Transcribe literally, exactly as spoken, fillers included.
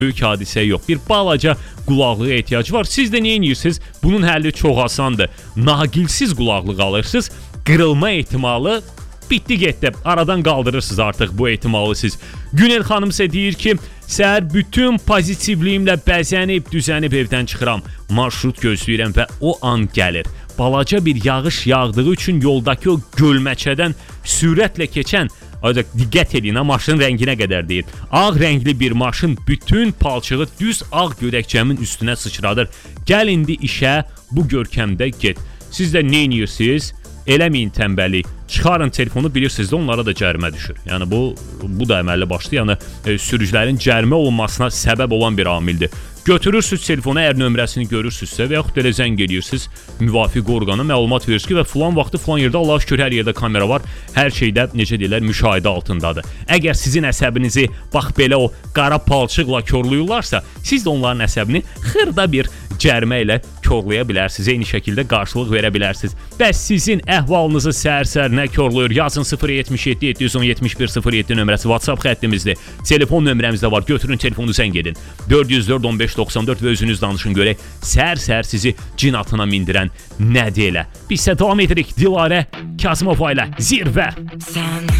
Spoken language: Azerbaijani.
Böyük hadisə yox. Bir balaca qulaqlığa ehtiyac var. Siz də nə edirsiniz? Bunun həlli çox asandır. Naqilsiz qulaqlıq alırsınız. Qırılma ehtimalı bitdi getdi. Aradan qaldırırsınız artıq bu ehtimalı siz. Günel xanım isə deyir ki, səhər bütün pozitivliyimlə bəzənib, düzənib evdən çıxıram. Marşrut gözləyirəm və o an gəlir. Balaca bir yağış yağdığı üçün yoldakı o gölməçədən sürətlə keçən, ancaq diqqət edin, maşının rənginə qədər deyir. Ağ rəngli bir maşın bütün palçığı düz ağ gödəkçəmin üstünə sıçradır. Gəl indi işə, bu görkəmdə get. Siz də nə edirsiniz? Eləməyin tənbəllik. Çıxarın telefonu, bilirsiniz də onlara da cərimə düşür. Yəni bu bu da əməlli başlı, yəni e, sürücülərin cərimə olunmasına səbəb olan bir amildir. Götürürsüz telefonu, əgər nömrəsini görürsünüzsə və yaxud elə zəng edirsiniz müvafiq orqana, məlumat verirsiniz ki, və filan vaxtı filan yerdə Allah'a şükür hər yerdə kamera var, hər şeydə necə deyirlər, müşahidə altındadır. Əgər sizin əsəbinizi bax belə o qara palçıqla korluyurlarsa, siz də onların əsəbini xırda bir cərimə ilə korlaya bilərsiniz, eyni şəkildə qarşılıq verə bilərsiniz. Bəs sizin əhvalınızı səhər-səhər nə korluyur? Yazın sıfır yetmiş yeddi yeddi yüz on yetmiş bir sıfır yeddi nömrəsi WhatsApp xəttimizdir. Telefon nömrəmiz də var. Götürün telefonu, zəng edin. dörd yüz dörd on beş doxsan dörd və özünüz danışın görək. Səhər-səhər sizi cin atına mindirən nədir elə? Biz isə davam edirik Dilarə Kazımova ilə Zirvə. Sən